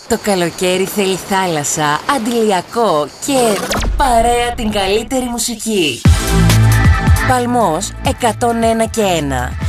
Το καλοκαίρι θέλει θάλασσα, αντιλιακό και παρέα την καλύτερη μουσική. Παλμός 101 και 1.